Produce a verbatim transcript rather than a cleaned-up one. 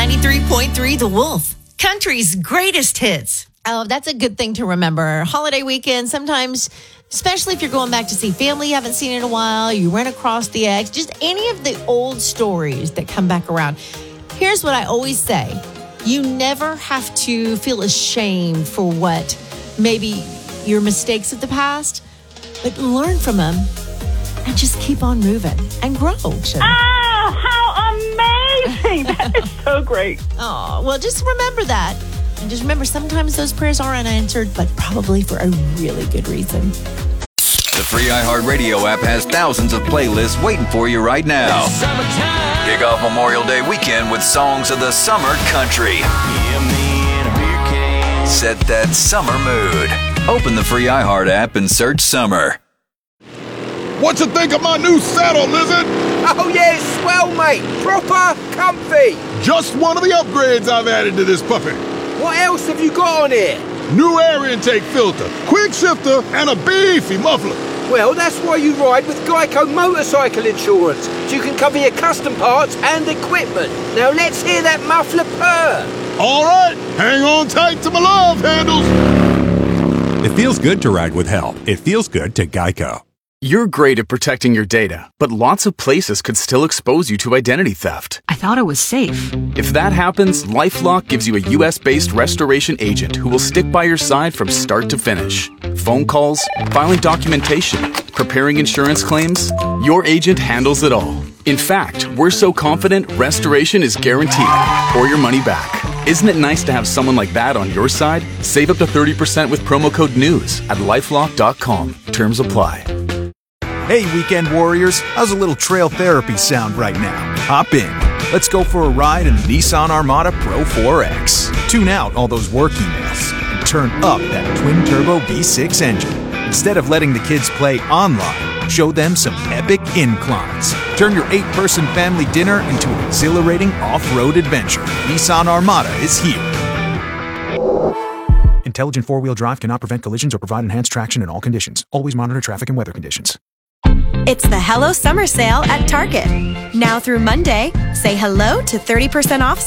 ninety-three point three The Wolf, country's greatest hits. Oh, that's a good thing to remember. Holiday weekend, sometimes, especially if you're going back to see family you haven't seen in a while, you run across the ex, just any of the old stories that come back around. Here's what I always say. You never have to feel ashamed for what maybe your mistakes of the past, but learn from them and just keep on moving and grow. Oh, how amazing. That is so great. Oh, well, just remember that. And just remember, sometimes those prayers are unanswered, but probably for a really good reason. The free iHeartRadio app has thousands of playlists waiting for you right now. Kick off Memorial Day weekend with songs of the summer country. Set that summer mood. Open the free iHeart app and search summer. What you think of my new saddle, Lizard? Oh, yeah, it's swell, mate. Proper comfy. Just one of the upgrades I've added to this puppy. What else have you got on here? New air intake filter, quick shifter, and a beefy muffler. Well, that's why you ride with Geico Motorcycle Insurance. So you can cover your custom parts and equipment. Now let's hear that muffler purr. All right, hang on tight to my love handles. It feels good to ride with help. It feels good to Geico. You're great at protecting your data, but lots of places could still expose you to identity theft. I thought it was safe. If that happens, LifeLock gives you a U S-based restoration agent who will stick by your side from start to finish. Phone calls, filing documentation, preparing insurance claims, your agent handles it all. In fact, we're so confident restoration is guaranteed or your money back. Isn't it nice to have someone like that on your side? Save up to thirty percent with promo code NEWS at lifelock dot com. Terms apply. Hey, weekend warriors, how's a little trail therapy sound right now? Hop in. Let's go for a ride in the Nissan Armada Pro four X. Tune out all those work emails and turn up that twin-turbo V six engine. Instead of letting the kids play online, show them some epic inclines. Turn your eight-person family dinner into an exhilarating off-road adventure. Nissan Armada is here. Intelligent four-wheel drive cannot prevent collisions or provide enhanced traction in all conditions. Always monitor traffic and weather conditions. It's the Hello Summer Sale at Target. Now through Monday, say hello to thirty percent off